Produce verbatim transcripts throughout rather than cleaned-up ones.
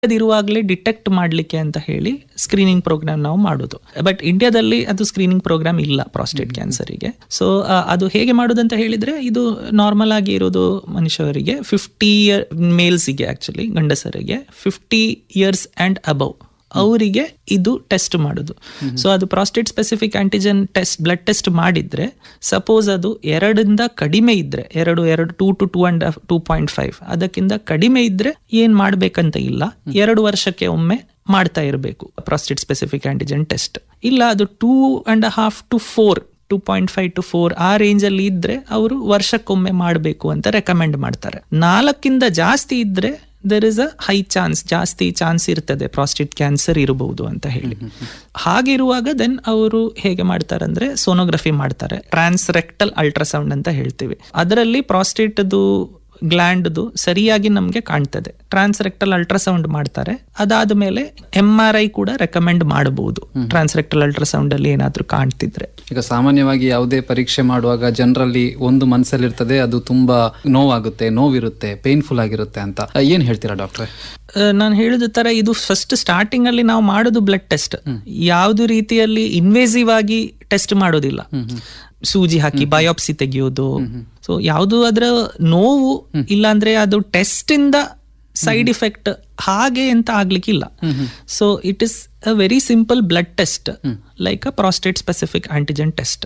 ಇರುವಾಗಲೇ ಡಿಟೆಕ್ಟ್ ಮಾಡಲಿಕ್ಕೆ ಅಂತ ಹೇಳಿ ಸ್ಕ್ರೀನಿಂಗ್ ಪ್ರೋಗ್ರಾಮ್ ನಾವು ಮಾಡೋದು. ಬಟ್ ಇಂಡಿಯಾದಲ್ಲಿ ಅದು ಸ್ಕ್ರೀನಿಂಗ್ ಪ್ರೋಗ್ರಾಮ್ ಇಲ್ಲ ಪ್ರಾಸ್ಟೇಟ್ ಕ್ಯಾನ್ಸರಿಗೆ. ಸೊ ಅದು ಹೇಗೆ ಮಾಡೋದಂತ ಹೇಳಿದ್ರೆ, ಇದು ನಾರ್ಮಲ್ ಆಗಿ ಇರೋದು ಮನುಷ್ಯರಿಗೆ ಫಿಫ್ಟಿ ಇಯರ್ ಮೇಲ್ಸ್ಗೆ, ಆಕ್ಚುಲಿ ಗಂಡಸರಿಗೆ ಫಿಫ್ಟಿ ಇಯರ್ಸ್ ಅಂಡ್ ಅಬವ್ ಅವರಿಗೆ ಇದು ಟೆಸ್ಟ್ ಮಾಡೋದು. ಸೊ ಅದು prostate specific antigen test, blood test ಮಾಡಿದ್ರೆ ಸಪೋಸ್ ಅದು ಎರಡರಿಂದ ಕಡಿಮೆ ಇದ್ರೆ, ಎರಡು ಎರಡು two to two and two point five ಅದಕ್ಕಿಂತ ಕಡಿಮೆ ಇದ್ರೆ ಏನ್ ಮಾಡ್ಬೇಕಂತ ಇಲ್ಲ, ಎರಡು ವರ್ಷಕ್ಕೆ ಒಮ್ಮೆ ಮಾಡ್ತಾ ಇರಬೇಕು ಪ್ರಾಸ್ಟೇಟ್ ಸ್ಪೆಸಿಫಿಕ್ ಆಂಟಿಜನ್ ಟೆಸ್ಟ್. ಇಲ್ಲ ಅದು two and half to four two point five to four ಆ ರೇಂಜ್ ಅಲ್ಲಿ ಇದ್ರೆ ಅವರು ವರ್ಷಕ್ಕೊಮ್ಮೆ ಮಾಡಬೇಕು ಅಂತ ರೆಕಮೆಂಡ್ ಮಾಡ್ತಾರೆ. ನಾಲ್ಕಿಂದ ಜಾಸ್ತಿ ಇದ್ರೆ there is a high chance, ಜಾಸ್ತಿ ಚಾನ್ಸ್ ಇರ್ತದೆ ಪ್ರಾಸ್ಟೇಟ್ ಕ್ಯಾನ್ಸರ್ ಇರಬಹುದು ಅಂತ ಹೇಳಿ. ಹಾಗಿರುವಾಗ ದೆನ್ ಅವರು ಹೇಗೆ ಮಾಡ್ತಾರೆ ಅಂದ್ರೆ ಸೋನೋಗ್ರಫಿ ಮಾಡ್ತಾರೆ, ಟ್ರಾನ್ಸ್ ರೆಕ್ಟಲ್ ಅಲ್ಟ್ರಾಸೌಂಡ್ ಅಂತ ಹೇಳ್ತೀವಿ. ಅದರಲ್ಲಿ ಪ್ರಾಸ್ಟೇಟ್ದು ಗ್ಲ್ಯಾಂಡ್ದು ಸರಿಯಾಗಿ ನಮ್ಗೆ ಕಾಣ್ತದೆ. ಟ್ರಾನ್ಸ್ ರೆಕ್ಟಲ್ ಅಲ್ಟ್ರಾಸೌಂಡ್ ಮಾಡ್ತಾರೆ. ಅದಾದ ಮೇಲೆ ಎಂ ಆರ್ ಐ ಕೂಡ ರೆಕಮೆಂಡ್ ಮಾಡಬಹುದು ಟ್ರಾನ್ಸ್ ರೆಕ್ಟಲ್ ಅಲ್ಟ್ರಾಸೌಂಡ್ ಅಲ್ಲಿ ಏನಾದ್ರೂ ಕಾಣ್ತಿದ್ರೆ. ಈಗ ಸಾಮಾನ್ಯವಾಗಿ ಯಾವುದೇ ಪರೀಕ್ಷೆ ಮಾಡುವಾಗ ಜನರಲ್ಲಿ ಒಂದು ಮನಸ್ಸಲ್ಲಿರ್ತದೆ, ಅದು ತುಂಬಾ ನೋವಾಗುತ್ತೆ, ನೋವಿರುತ್ತೆ, ಪೇನ್ಫುಲ್ ಆಗಿರುತ್ತೆ ಅಂತ. ಏನ್ ಹೇಳ್ತೀರಾ ಡಾಕ್ಟ್ರೆ? ನಾನು ಹೇಳಿದ ತರ ಇದು ಫಸ್ಟ್ ಸ್ಟಾರ್ಟಿಂಗ್ ಅಲ್ಲಿ ನಾವು ಮಾಡೋದು ಬ್ಲಡ್ ಟೆಸ್ಟ್. ಯಾವ್ದು ರೀತಿಯಲ್ಲಿ ಇನ್ವೇಸಿವ್ ಆಗಿ ಟೆಸ್ಟ್ ಮಾಡೋದಿಲ್ಲ, ಸೂಜಿ ಹಾಕಿ ಬಯೋಪ್ಸಿ ತೆಗೆಯೋದು. ಸೊ ಯಾವುದು ಅದರ ನೋವು ಇಲ್ಲಾಂದ್ರೆ ಅದು ಟೆಸ್ಟ್ ಇಂದ ಸೈಡ್ ಇಫೆಕ್ಟ್ ಹಾಗೆ ಅಂತ ಆಗ್ಲಿಕ್ಕಿಲ್ಲ. So it is a very simple blood test like a prostate specific antigen test.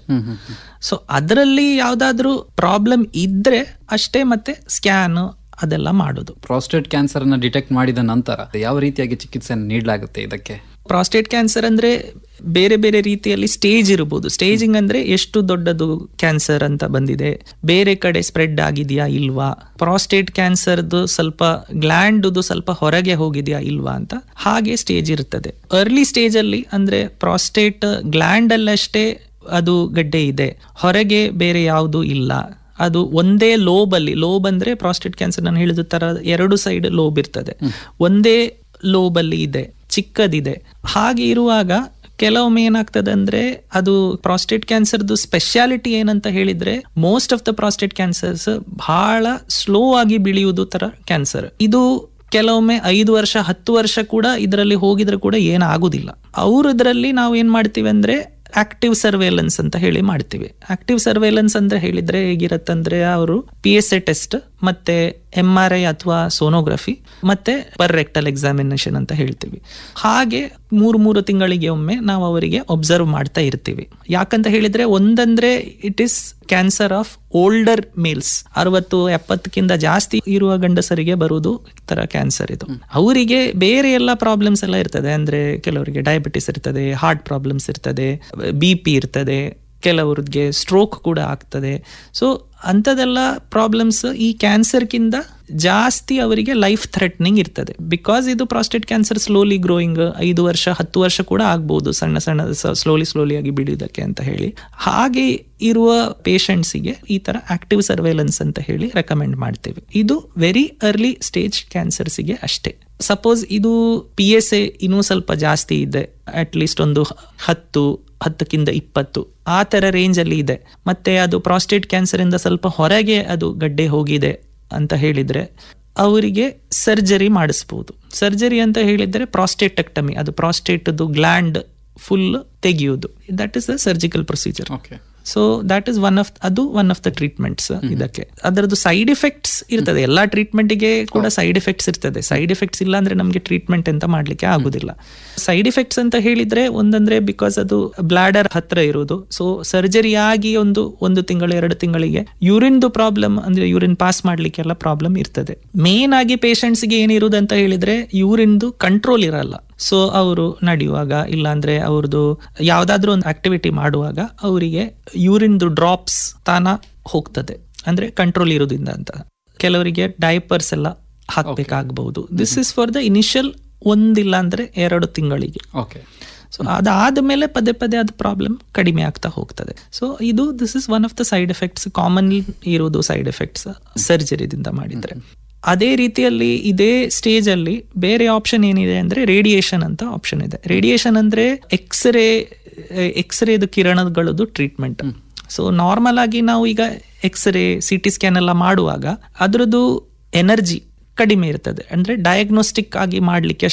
So ಅದರಲ್ಲಿ ಯಾವ್ದಾದ್ರು ಪ್ರಾಬ್ಲಮ್ ಇದ್ರೆ ಅಷ್ಟೇ ಮತ್ತೆ ಸ್ಕ್ಯಾನ್ ಅದೆಲ್ಲ ಮಾಡೋದು. ಪ್ರಾಸ್ಟೇಟ್ ಕ್ಯಾನ್ಸರ್ ನ ಡಿಟೆಕ್ಟ್ ಮಾಡಿದ ನಂತರ ಯಾವ ರೀತಿಯಾಗಿ ಚಿಕಿತ್ಸೆ ನೀಡಲಾಗುತ್ತೆ ಇದಕ್ಕೆ? ಪ್ರಾಸ್ಟೇಟ್ ಕ್ಯಾನ್ಸರ್ ಅಂದ್ರೆ ಬೇರೆ ಬೇರೆ ರೀತಿಯಲ್ಲಿ ಸ್ಟೇಜ್ ಇರಬಹುದು. ಸ್ಟೇಜಿಂಗ್ ಅಂದ್ರೆ ಎಷ್ಟು ದೊಡ್ಡದು ಕ್ಯಾನ್ಸರ್ ಅಂತ ಬಂದಿದೆ, ಬೇರೆ ಕಡೆ ಸ್ಪ್ರೆಡ್ ಆಗಿದೆಯಾ ಇಲ್ವಾ, ಪ್ರಾಸ್ಟೇಟ್ ಕ್ಯಾನ್ಸರ್ದು ಸ್ವಲ್ಪ ಗ್ಲ್ಯಾಂಡ್ ಸ್ವಲ್ಪ ಹೊರಗೆ ಹೋಗಿದೆಯಾ ಇಲ್ವಾ ಅಂತ ಹಾಗೆ ಸ್ಟೇಜ್ ಇರ್ತದೆ. ಅರ್ಲಿ ಸ್ಟೇಜ್ ಅಲ್ಲಿ ಅಂದ್ರೆ ಪ್ರಾಸ್ಟೇಟ್ ಗ್ಲ್ಯಾಂಡ್ ಅಲ್ಲಷ್ಟೇ ಅದು ಗಡ್ಡೆ ಇದೆ, ಹೊರಗೆ ಬೇರೆ ಯಾವುದು ಇಲ್ಲ, ಅದು ಒಂದೇ ಲೋಬ್ ಅಲ್ಲಿ, ಲೋಬ್ ಅಂದ್ರೆ ಪ್ರಾಸ್ಟೇಟ್ ಕ್ಯಾನ್ಸರ್ ನಾನು ಹೇಳಿದ ತರ ಎರಡು ಸೈಡ್ ಲೋಬ್ ಇರ್ತದೆ, ಒಂದೇ ಲೋಬ್ ಅಲ್ಲಿ ಇದೆ, ಚಿಕ್ಕದಿದೆ. ಹಾಗೆ ಇರುವಾಗ ಕೆಲವೊಮ್ಮೆ ಏನಾಗ್ತದೆ ಅಂದ್ರೆ ಅದು ಪ್ರಾಸ್ಟೇಟ್ ಕ್ಯಾನ್ಸರ್ದು ಸ್ಪೆಷಾಲಿಟಿ ಏನಂತ ಹೇಳಿದ್ರೆ, most of the prostate cancers ಬಹಳ ಸ್ಲೋ ಆಗಿ ಬೆಳೆಯುವುದು ತರ ಕ್ಯಾನ್ಸರ್. ಇದು ಕೆಲವೊಮ್ಮೆ ಐದು ವರ್ಷ ಹತ್ತು ವರ್ಷ ಕೂಡ ಇದರಲ್ಲಿ ಹೋಗಿದ್ರೆ ಕೂಡ ಏನಾಗುದಿಲ್ಲ. ಅವ್ರ ಇದರಲ್ಲಿ ನಾವು ಏನ್ ಮಾಡ್ತೀವಿ ಅಂದ್ರೆ ಆಕ್ಟಿವ್ ಸರ್ವೇಲೆನ್ಸ್ ಅಂತ ಹೇಳಿ ಮಾಡ್ತೀವಿ. ಆಕ್ಟಿವ್ ಸರ್ವೇಲೆನ್ಸ್ ಅಂತ ಹೇಳಿದ್ರೆ ಹೇಗಿರತ್ತಂದ್ರೆ, ಅವರು ಪಿ ಎಸ್ ಎ ಟೆಸ್ಟ್ ಮತ್ತೆ ಎಂ ಆರ್ ಐ ಅಥವಾ ಸೋನೋಗ್ರಫಿ ಮತ್ತೆ ಪರ್ ರೆಕ್ಟಲ್ ಎಕ್ಸಾಮಿನೇಷನ್ ಅಂತ ಹೇಳ್ತೀವಿ. ಹಾಗೆ ಮೂರು ಮೂರು ತಿಂಗಳಿಗೆ ಒಮ್ಮೆ ನಾವು ಅವರಿಗೆ ಒಬ್ಸರ್ವ್ ಮಾಡ್ತಾ ಇರ್ತೀವಿ. ಯಾಕಂತ ಹೇಳಿದ್ರೆ, ಒಂದಂದ್ರೆ it is cancer of older mails, ಅರವತ್ತು ಎಪ್ಪತ್ತಕ್ಕಿಂತ ಜಾಸ್ತಿ ಇರುವ ಗಂಡಸರಿಗೆ ಬರುವುದು ತರ ಕ್ಯಾನ್ಸರ್ ಇದು. ಅವರಿಗೆ ಬೇರೆ ಎಲ್ಲ ಪ್ರಾಬ್ಲಮ್ಸ್ ಎಲ್ಲ ಇರ್ತದೆ, ಅಂದ್ರೆ ಕೆಲವರಿಗೆ ಡಯಾಬಿಟಿಸ್ ಇರ್ತದೆ, ಹಾರ್ಟ್ ಪ್ರಾಬ್ಲಮ್ಸ್ ಇರ್ತದೆ, ಬಿ ಪಿ ಇರ್ತದೆ, ಕೆಲವ್ರಿಗೆ ಸ್ಟ್ರೋಕ್ ಕೂಡ ಆಗ್ತದೆ. ಸೊ ಅಂಥದೆಲ್ಲ ಪ್ರಾಬ್ಲಮ್ಸ್ ಈ ಕ್ಯಾನ್ಸರ್ಗಿಂತ ಜಾಸ್ತಿ ಅವರಿಗೆ ಲೈಫ್ ಥ್ರೆಟ್ನಿಂಗ್ ಇರ್ತದೆ. ಬಿಕಾಸ್ ಇದು ಪ್ರಾಸ್ಟೇಟ್ ಕ್ಯಾನ್ಸರ್ ಸ್ಲೋಲಿ ಗ್ರೋಯಿಂಗ್, ಐದು ವರ್ಷ ಹತ್ತು ವರ್ಷ ಕೂಡ ಆಗ್ಬಹುದು ಸಣ್ಣ ಸಣ್ಣ ಸ್ಲೋಲಿ ಸ್ಲೋಲಿ ಆಗಿ ಬಿಡುವುದಕ್ಕೆ ಅಂತ ಹೇಳಿ. ಹಾಗೆ ಇರುವ ಪೇಷಂಟ್ಸಿಗೆ ಈ ತರ ಆಕ್ಟಿವ್ ಸರ್ವೇಲೆನ್ಸ್ ಅಂತ ಹೇಳಿ ರೆಕಮೆಂಡ್ ಮಾಡ್ತೇವೆ. ಇದು ವೆರಿ ಅರ್ಲಿ ಸ್ಟೇಜ್ ಕ್ಯಾನ್ಸರ್ಸಿಗೆ ಅಷ್ಟೇ. ಸಪೋಸ್ ಇದು ಪಿ ಎಸ್ ಎ ಇನ್ನೂ ಸ್ವಲ್ಪ ಜಾಸ್ತಿ ಇದೆ, ಅಟ್ ಲೀಸ್ಟ್ ಒಂದು ಹತ್ತು ಹತ್ತಕ್ಕಿಂತ ಇಪ್ಪತ್ತು ಆ ತರ ರೇಂಜ್ ಅಲ್ಲಿ ಇದೆ, ಮತ್ತೆ ಅದು ಪ್ರಾಸ್ಟೇಟ್ ಕ್ಯಾನ್ಸರ್ ಇಂದ ಸ್ವಲ್ಪ ಹೊರಗೆ ಅದು ಗಡ್ಡೆ ಹೋಗಿದೆ ಅಂತ ಹೇಳಿದ್ರೆ ಅವರಿಗೆ ಸರ್ಜರಿ ಮಾಡಿಸ್ಬೋದು. ಸರ್ಜರಿ ಅಂತ ಹೇಳಿದ್ರೆ ಪ್ರಾಸ್ಟೇಟೆಕ್ಟಮಿ, ಅದು ಪ್ರಾಸ್ಟೇಟ್ದು ಗ್ಲ್ಯಾಂಡ್ ಫುಲ್ ತೆಗೆಯುವುದು, that is the surgical procedure. So that is one of ಅದು ಒನ್ ಆಫ್ ದ ಟ್ರೀಟ್ಮೆಂಟ್ಸ್. ಇದಕ್ಕೆ ಅದರದ್ದು ಸೈಡ್ ಎಫೆಕ್ಟ್ಸ್ ಇರ್ತದೆ, ಎಲ್ಲಾ ಟ್ರೀಟ್ಮೆಂಟ್ಗೆ ಕೂಡ ಸೈಡ್ ಎಫೆಕ್ಟ್ಸ್ ಇರ್ತದೆ. ಸೈಡ್ ಎಫೆಕ್ಟ್ಸ್ ಇಲ್ಲ ಅಂದ್ರೆ ನಮಗೆ ಟ್ರೀಟ್ಮೆಂಟ್ ಅಂತ ಮಾಡ್ಲಿಕ್ಕೆ ಆಗುದಿಲ್ಲ. ಸೈಡ್ ಎಫೆಕ್ಟ್ಸ್ ಅಂತ ಹೇಳಿದ್ರೆ, ಒಂದಂದ್ರೆ ಬಿಕಾಸ್ ಅದು ಬ್ಲಾಡರ್ ಹತ್ರ ಇರೋದು, ಸೊ ಸರ್ಜರಿ ಆಗಿ ಒಂದು ಒಂದು ತಿಂಗಳು ಎರಡು ತಿಂಗಳಿಗೆ ಯೂರಿನ್ದು ಪ್ರಾಬ್ಲಮ್ ಅಂದ್ರೆ ಯೂರಿನ್ ಪಾಸ್ ಮಾಡ್ಲಿಕ್ಕೆಲ್ಲ ಪ್ರಾಬ್ಲಮ್ ಇರ್ತದೆ. ಮೇನ್ ಆಗಿ ಪೇಷಂಟ್ಸ್ಗೆ ಏನಿರುವುದು ಅಂತ ಹೇಳಿದ್ರೆ ಯೂರಿನ್ದು ಕಂಟ್ರೋಲ್ ಇರಲ್ಲ. ಸೊ ಅವರು ನಡೆಯುವಾಗ ಇಲ್ಲಾಂದ್ರೆ ಅವ್ರದ್ದು ಯಾವ್ದಾದ್ರು ಒಂದು ಆಕ್ಟಿವಿಟಿ ಮಾಡುವಾಗ ಅವರಿಗೆ ಯೂರಿನ್ದು ಡ್ರಾಪ್ಸ್ ತಾನ ಹೋಗ್ತದೆ, ಅಂದ್ರೆ ಕಂಟ್ರೋಲ್ ಇರೋದ್ರಿಂದ ಅಂತ. ಕೆಲವರಿಗೆ ಡೈಪರ್ಸ್ ಎಲ್ಲ ಹಾಕ್ಬೇಕಾಗಬಹುದು. This is for the initial ಒಂದಿಲ್ಲ ಅಂದ್ರೆ ಎರಡು ತಿಂಗಳಿಗೆ. ಸೊ ಅದಾದ್ಮೇಲೆ ಪದೇ ಪದೇ ಅದು ಪ್ರಾಬ್ಲಮ್ ಕಡಿಮೆ ಆಗ್ತಾ ಹೋಗ್ತದೆ. ಸೊ ಇದು this is one of the side effects, commonly ಇರೋದು ಸೈಡ್ ಎಫೆಕ್ಟ್ಸ್ ಸರ್ಜರಿದಿಂದ ಮಾಡಿದ್ರೆ. ಅದೇ ರೀತಿಯಲ್ಲಿ ಇದೇ ಸ್ಟೇಜ್ ಅಲ್ಲಿ ಬೇರೆ ಆಪ್ಷನ್ ಏನಿದೆ ಅಂದ್ರೆ ರೇಡಿಯೇಷನ್ ಅಂತ ಆಪ್ಷನ್ ಇದೆ. ರೇಡಿಯೇಷನ್ ಅಂದ್ರೆ ಎಕ್ಸ್ರೇ ಎಕ್ಸ್ರೇದು ಕಿರಣಗಳದ್ದು ಟ್ರೀಟ್ಮೆಂಟ್. ಸೊ ನಾರ್ಮಲ್ ಆಗಿ ನಾವು ಈಗ ಎಕ್ಸ್ರೇ ಸಿ ಟಿ ಸ್ಕ್ಯಾನ್ ಎಲ್ಲ ಮಾಡುವಾಗ ಅದರದ್ದು ಎನರ್ಜಿ ಕಡಿಮೆ ಇರ್ತದೆ, ಅಂದ್ರೆ ಡಯಾಗ್ನೋಸ್ಟಿಕ್ ಆಗಿ ಮಾಡ್ಲಿಕ್ಕೆ